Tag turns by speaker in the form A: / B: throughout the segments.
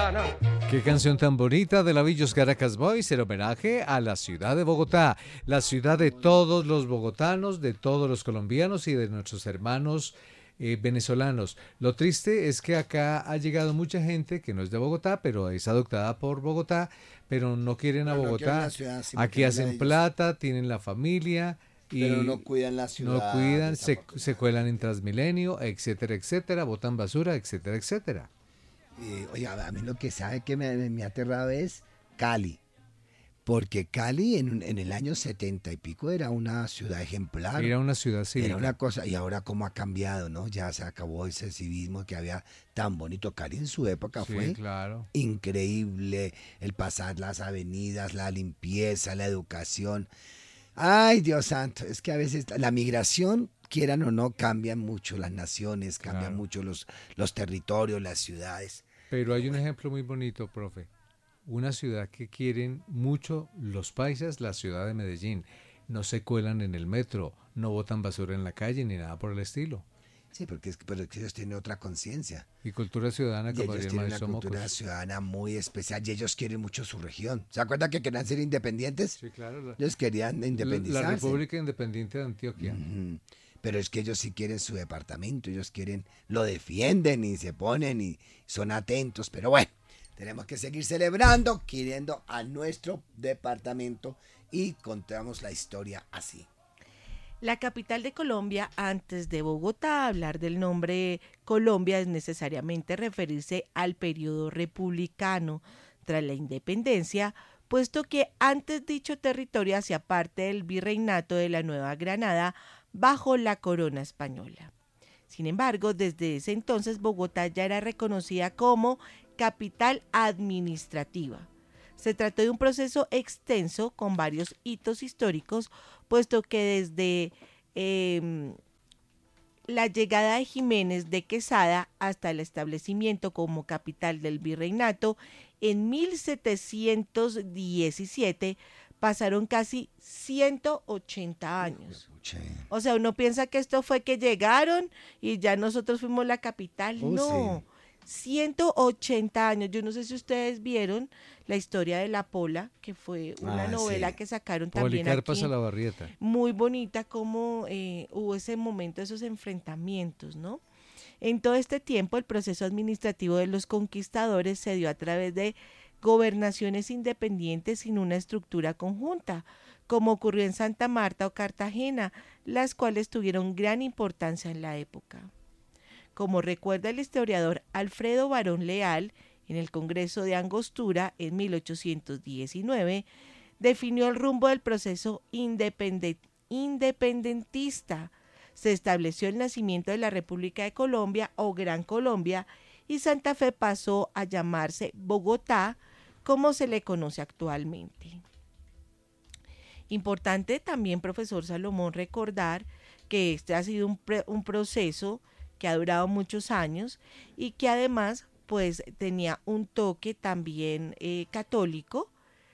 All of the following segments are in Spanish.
A: venezolana.
B: Qué canción tan bonita de la Villos Caracas Boys, el homenaje a la ciudad de Bogotá, la ciudad de todos los bogotanos, de todos los colombianos y de nuestros hermanos venezolanos. Lo triste es que acá ha llegado mucha gente que no es de Bogotá, pero es adoptada por Bogotá, pero no quieren a
C: Pero no quieren
B: Bogotá.
C: la ciudad, sí,
B: Aquí
C: porque no es la de
B: hacen
C: ellos.
B: plata, tienen la familia y
C: Pero no cuidan la ciudad.
B: no cuidan, se cuelan en Transmilenio, etcétera, etcétera, botan basura, etcétera, etcétera.
C: Oiga, a mí lo que sabe que me ha aterrado es Cali. Porque Cali en el año 70 y pico era una ciudad ejemplar.
B: Era una ciudad cívica.
C: Era una cosa, y ahora cómo ha cambiado, ¿no? Ya se acabó ese civismo que había tan bonito. Cali en su época
B: Sí,
C: fue
B: claro.
C: increíble. El pasar las avenidas, la limpieza, la educación. Ay, Dios santo, es que a veces la migración, quieran o no, cambian mucho las naciones, cambian
B: Claro.
C: mucho los territorios, las ciudades.
B: Pero hay un ejemplo muy bonito, profe. Una ciudad que quieren mucho los paisas, la ciudad de Medellín. No se cuelan en el metro, no botan basura en la calle ni nada por el estilo.
C: Sí, pero es que ellos tienen otra conciencia.
B: Y cultura ciudadana,
C: Y
B: como
C: ellos
B: diría el
C: tienen una
B: maestro
C: cultura
B: Mocos.
C: ciudadana muy especial y ellos quieren mucho su región. ¿Se acuerdan que querían ser independientes?
B: Sí, claro.
C: Ellos querían independizarse.
B: La República Independiente de Antioquia.
C: Ujú. Pero es que ellos sí quieren su departamento, ellos quieren, lo defienden y se ponen y son atentos, pero bueno, tenemos que seguir celebrando, queriendo a nuestro departamento y contamos la historia así.
D: La capital de Colombia, antes de Bogotá, hablar del nombre Colombia es necesariamente referirse al periodo republicano tras la independencia, puesto que antes dicho territorio hacía parte del virreinato de la Nueva Granada bajo la corona española. Sin embargo, desde ese entonces Bogotá ya era reconocida como capital administrativa. Se trató de un proceso extenso con varios hitos históricos, puesto que desde la llegada de Jiménez de Quesada hasta el establecimiento como capital del virreinato en 1717 pasaron casi 180 años. O sea, uno piensa que esto fue que llegaron y ya nosotros fuimos la capital. No, sí. 180 años. Yo no sé si ustedes vieron la historia de La Pola, que fue una novela que sacaron también
B: Policarpa
D: aquí.
B: Salabarrieta.
D: Muy bonita como hubo ese momento, esos enfrentamientos, ¿no? En todo este tiempo, el proceso administrativo de los conquistadores se dio a través de gobernaciones independientes sin una estructura conjunta, como ocurrió en Santa Marta o Cartagena, las cuales tuvieron gran importancia en la época. Como recuerda el historiador Alfredo Barón Leal, en el Congreso de Angostura en 1819, definió el rumbo del proceso independentista. Se estableció el nacimiento de la República de Colombia o Gran Colombia y Santa Fe pasó a llamarse Bogotá, como se le conoce actualmente. Importante también, profesor Salomón, recordar que este ha sido un proceso que ha durado muchos años y que además pues tenía un toque también católico,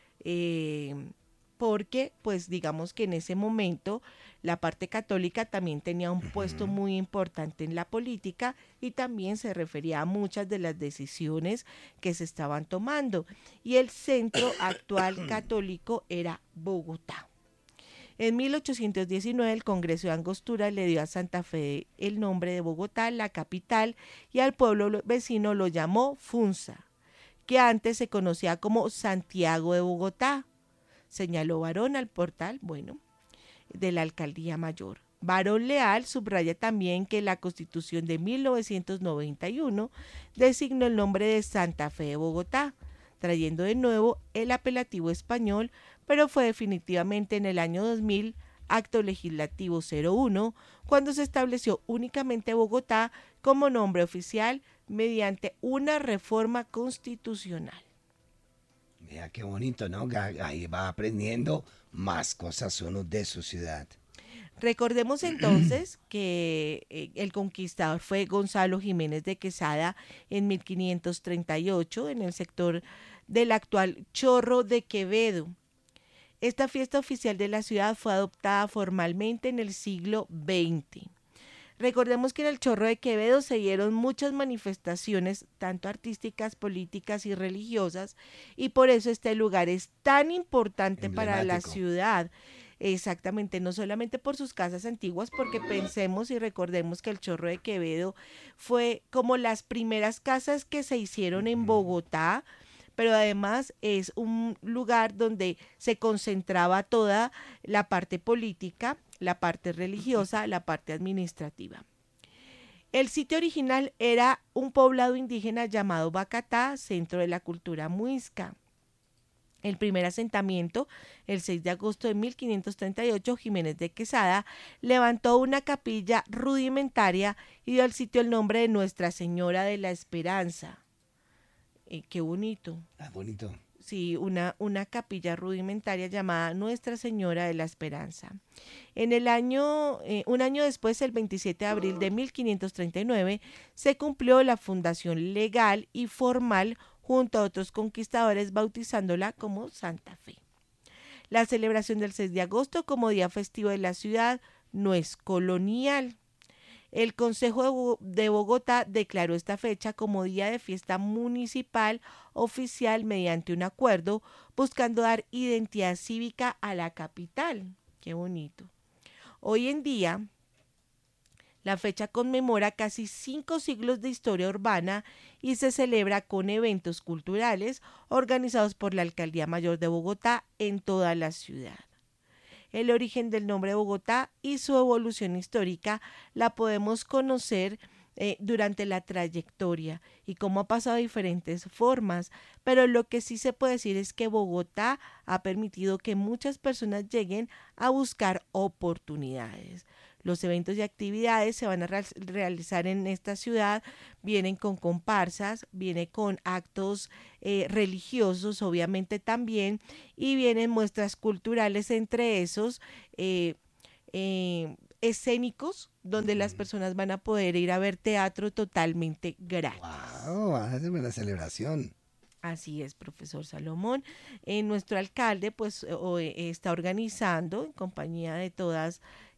D: porque pues digamos que en ese momento la parte católica también tenía un puesto muy importante en la política y también se refería a muchas de las decisiones que se estaban tomando, y el centro actual católico era Bogotá. En 1819 el Congreso de Angostura le dio a Santa Fe el nombre de Bogotá, la capital, y al pueblo vecino lo llamó Funza, que antes se conocía como Santiago de Bogotá, señaló Barón al portal, de la Alcaldía Mayor. Barón Leal subraya también que la Constitución de 1991 designó el nombre de Santa Fe de Bogotá, trayendo de nuevo el apelativo español, pero fue definitivamente en el año 2000, acto legislativo 01, cuando se estableció únicamente Bogotá como nombre oficial mediante una reforma constitucional.
C: Mira qué bonito, ¿no? Ahí va aprendiendo más cosas uno de su ciudad.
D: Recordemos entonces que el conquistador fue Gonzalo Jiménez de Quesada en 1538 en el sector del actual Chorro de Quevedo. Esta fiesta oficial de la ciudad fue adoptada formalmente en el siglo XX. Recordemos que en el Chorro de Quevedo se dieron muchas manifestaciones, tanto artísticas, políticas y religiosas, y por eso este lugar es tan importante para la
C: Emblemático.
D: ciudad. Exactamente, no solamente por sus casas antiguas, porque pensemos y recordemos que el Chorro de Quevedo fue como las primeras casas que se hicieron en Bogotá, pero además es un lugar donde se concentraba toda la parte política, la parte religiosa, la parte administrativa. El sitio original era un poblado indígena llamado Bacatá, centro de la cultura muisca. El primer asentamiento, el 6 de agosto de 1538, Jiménez de Quesada levantó una capilla rudimentaria y dio al sitio el nombre de Nuestra Señora de la Esperanza. Qué bonito.
C: Ah, bonito.
D: Sí, una capilla rudimentaria llamada Nuestra Señora de la Esperanza. Un año después, el 27 de abril de 1539, se cumplió la fundación legal y formal junto a otros conquistadores, bautizándola como Santa Fe. La celebración del 6 de agosto como día festivo de la ciudad no es colonial. El Consejo de Bogotá declaró esta fecha como día de fiesta municipal oficial mediante un acuerdo, buscando dar identidad cívica a la capital. Qué bonito. Hoy en día, la fecha conmemora casi 5 siglos de historia urbana y se celebra con eventos culturales organizados por la Alcaldía Mayor de Bogotá en toda la ciudad. El origen del nombre Bogotá y su evolución histórica la podemos conocer durante la trayectoria y cómo ha pasado de diferentes formas, pero lo que sí se puede decir es que Bogotá ha permitido que muchas personas lleguen a buscar oportunidades. Los eventos y actividades se van a realizar en esta ciudad, vienen con comparsas, viene con actos religiosos obviamente también, y vienen muestras culturales, entre esos escénicos, donde las personas van a poder ir a ver teatro totalmente gratis.
C: Wow, hágame la celebración.
D: Así es, profesor Salomón. Nuestro alcalde pues está organizando en compañía de todas